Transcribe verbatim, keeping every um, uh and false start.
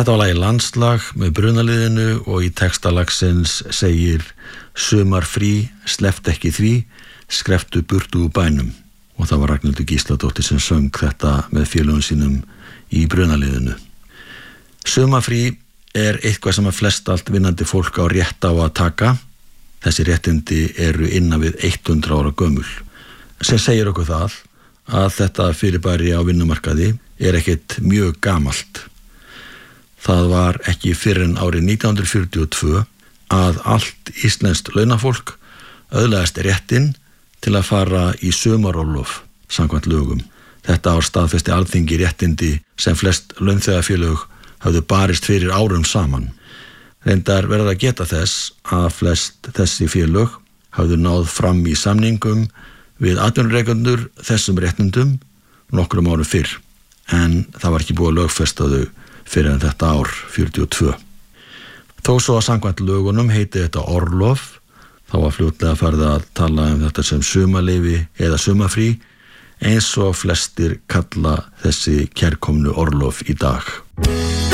Þetta var lagið Landslag með Brunaliðinu og í texta lagsins segir: sumarfrí, sleppt ekki því, skreftu burtu úr bænum. Og það var Ragnhildur Gísladóttir sem söng þetta með félögum sínum í Brunaliðinu. Sumarfrí er eitthvað sem að flest allt vinnandi fólk á rétt á að taka. Þessi réttindi eru innan við hundrað ára gömul. Sem segir okkur það að þetta fyrirbæri á vinnumarkaði er ekkert mjög gamalt. Það var ekki fyrr en árið nítján hundruð fjörutíu og tvö að allt íslenskt launafólk öðlaðist réttinn til að fara í sumarorlof samkvæmt lögum. Þetta ár staðfesti Alþingi réttindi sem flest launþegafélög hafðu barist fyrir árum saman. Reyndar verður að geta þess að flest þessi félög hafðu náð fram í samningum við atvinnurekendur þessum réttindum nokkrum árum fyrr, en það var ekki búið að lögfesta þau fyrir en þetta ár fjörutíu og tvö. Þó svo að samkvæmt lögunum heiti þetta orlof, þá var fljótlega farið að tala um þetta sem sumarleyfi eða sumarfrí, eins og flestir kalla þessi kærkomnu orlof í dag.